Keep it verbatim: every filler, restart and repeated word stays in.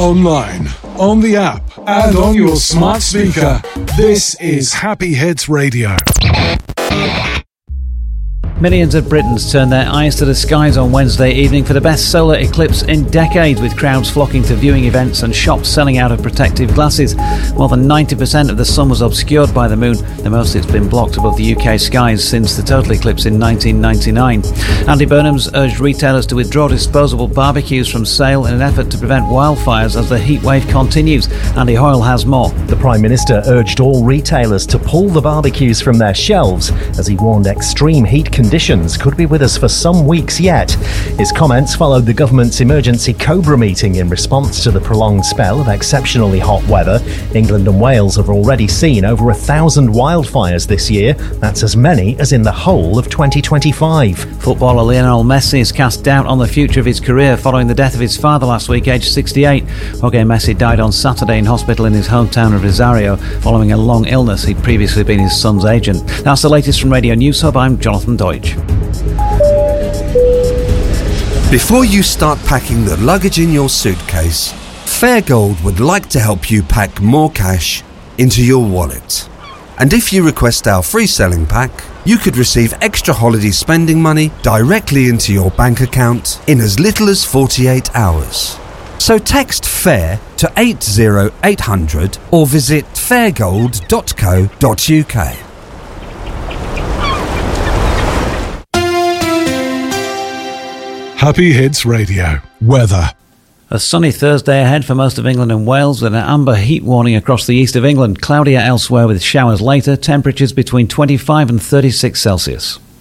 online, on the app, and on your smart speaker. This is Happy Hits Radio. Millions of Britons turned their eyes to the skies on Wednesday evening for the best solar eclipse in decades, with crowds flocking to viewing events and shops selling out of protective glasses. More than ninety percent of the sun was obscured by the moon, the most it's been blocked above the U K skies since the total eclipse in nineteen ninety-nine. Andy Burnham's urged retailers to withdraw disposable barbecues from sale in an effort to prevent wildfires as the heatwave continues. Andy Hoyle has more. The Prime Minister urged all retailers to pull the barbecues from their shelves as he warned extreme heat conditions Conditions could be with us for some weeks yet. His comments followed the government's emergency Cobra meeting in response to the prolonged spell of exceptionally hot weather. England and Wales have already seen over a thousand wildfires this year. That's as many as in the whole of twenty twenty-five. Footballer Lionel Messi has cast doubt on the future of his career following the death of his father last week, aged sixty-eight. Jorge Messi died on Saturday in hospital in his hometown of Rosario following a long illness. He'd previously been his son's agent. That's the latest from Radio News Hub. I'm Jonathan Deutsch. Before you start packing the luggage in your suitcase, Fairgold would like to help you pack more cash into your wallet. And if you request our free selling pack, you could receive extra holiday spending money directly into your bank account in as little as forty-eight hours. So text FAIR to eight zero eight hundred or visit fairgold dot co dot uk. Happy Hits Radio. Weather. A sunny Thursday ahead for most of England and Wales, with an amber heat warning across the east of England. Cloudier elsewhere with showers later. Temperatures between twenty-five and thirty-six Celsius.